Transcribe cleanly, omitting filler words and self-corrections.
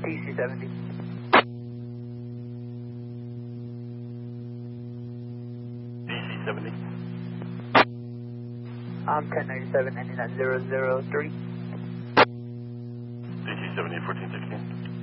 TC70. DC70. 1097, ending at 003. DC70, 1416.